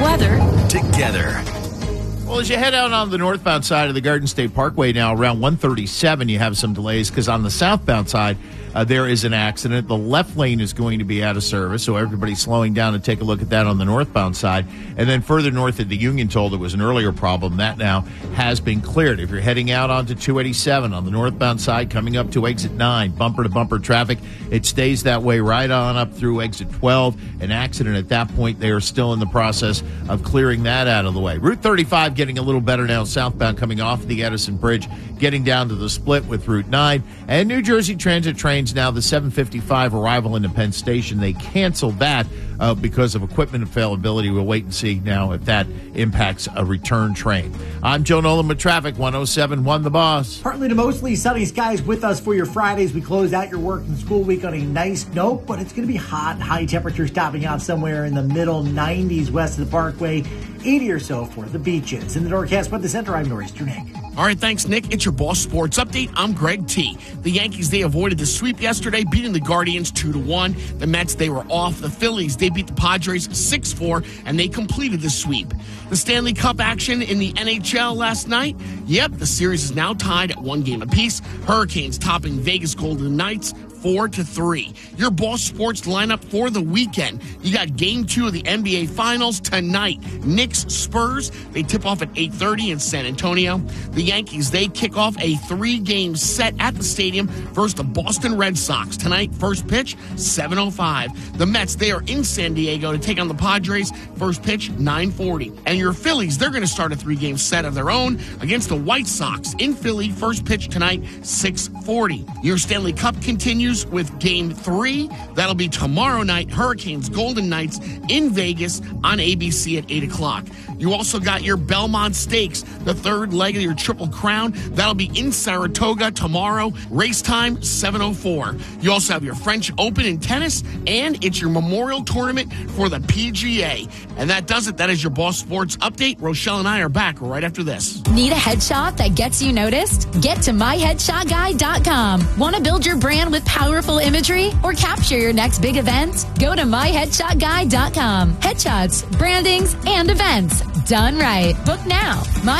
weather together. Well, as you head out on the northbound side of the Garden State Parkway now, around 137, you have some delays because on the southbound side, there is an accident. The left lane is going to be out of service, so everybody's slowing down to take a look at that on the northbound side. And then further north at the Union Toll, there was an earlier problem. That now has been cleared. If you're heading out onto 287 on the northbound side, coming up to exit 9, bumper-to-bumper traffic, it stays that way right on up through exit 12. An accident at that point, they are still in the process of clearing that out of the way. Route 35 getting a little better now, southbound coming off the Edison Bridge, getting down to the split with Route 9. And New Jersey Transit trains now, the 755 arrival into Penn Station. They canceled that because of equipment availability. We'll wait and see now if that impacts a return train. I'm Joe Nolan with traffic, 107.1 The Boss. Partly to mostly sunny skies with us for your Fridays. We close out your work and school week on a nice note, but it's going to be hot. High temperatures topping out somewhere in the middle 90s west of the Parkway, 80 or so for the beaches. In the Norcast Weather Center, I'm Nor'easter Nick. All right, thanks, Nick. It's your Boss Sports Update. I'm Greg T. The Yankees, they avoided the sweep yesterday, beating the Guardians 2-1. The Mets, they were off. The Phillies, they beat the Padres 6-4, and they completed the sweep. The Stanley Cup action in the NHL last night. Yep, the series is now tied at 1 game apiece. Hurricanes topping Vegas Golden Knights 4-3. Your Boss Sports lineup for the weekend. You got Game 2 of the NBA Finals tonight. Knicks Spurs, they tip off at 8:30 in San Antonio. The Yankees, they kick off a 3-game set at the stadium versus the Boston Red Sox. Tonight, first pitch, 7:05. The Mets, they are in San Diego to take on the Padres. First pitch, 9:40. And your Phillies, they're going to start a 3-game set of their own against the White Sox in Philly. First pitch tonight, 6:40. Your Stanley Cup continues with Game 3. That'll be tomorrow night. Hurricanes Golden Knights in Vegas on ABC at 8 o'clock. You also got your Belmont Stakes, the third leg of your Triple Crown. That'll be in Saratoga tomorrow. Race time, 7:04. You also have your French Open in tennis, and it's your Memorial Tournament for the PGA. And that does it. That is your Boss Sports Update. Rochelle and I are back right after this. Need a headshot that gets you noticed? Get to myheadshotguy.com. Want to build your brand with powerful imagery or capture your next big event? Go to myheadshotguy.com. Headshots, brandings, and events done right. Book now.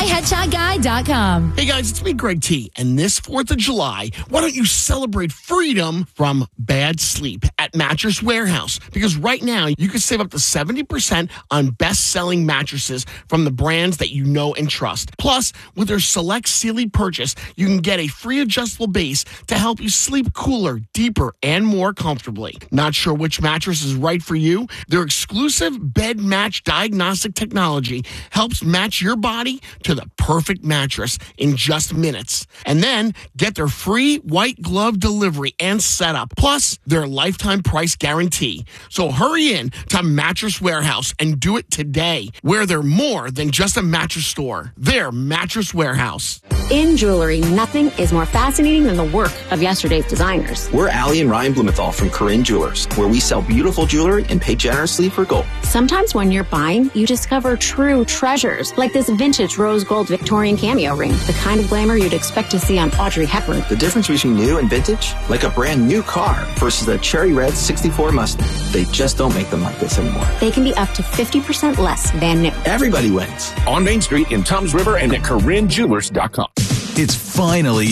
myheadshotguy.com. Hey guys, it's me, Greg T. And this 4th of July, why don't you celebrate freedom from bad sleep at Mattress Warehouse? Because right now, you can save up to 70% on best-selling mattresses from the brands that you know and trust. Plus, with their Select Sealy purchase, you can get a free adjustable base to help you sleep cooler, deeper, and more comfortably. Not sure which mattress is right for you? Their exclusive bed match diagnostic technology helps match your body to the perfect mattress in just minutes. And then get their free white glove delivery and setup, plus their lifetime price guarantee. So hurry in to Mattress Warehouse and do it today, where they're more than just a mattress store. They're Mattress Warehouse. In jewelry, nothing is more fascinating than the work of yesterday's designers. We're Allie and Ryan Blumenthal from Corinne Jewelers, where we sell beautiful jewelry and pay generously for gold. Sometimes when you're buying, you discover true treasures, like this vintage rose gold Victorian cameo ring, the kind of glamour you'd expect to see on Audrey Hepburn. The difference between new and vintage, like a brand new car versus a cherry red 64 Mustang. They just don't make them like this anymore. They can be up to 50% less than new. Everybody wins. On Main Street in Toms River and at CorinneJewelers.com. It's finally